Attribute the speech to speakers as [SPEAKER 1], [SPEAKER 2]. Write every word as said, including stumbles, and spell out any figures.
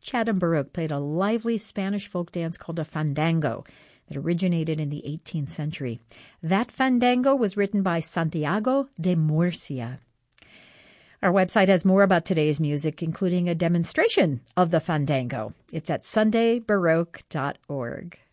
[SPEAKER 1] Chatham Baroque played a lively Spanish folk dance called a fandango that originated in the eighteenth century. That fandango was written by Santiago de Murcia. Our website has more about today's music, including a demonstration of the fandango. It's at sunday baroque dot org.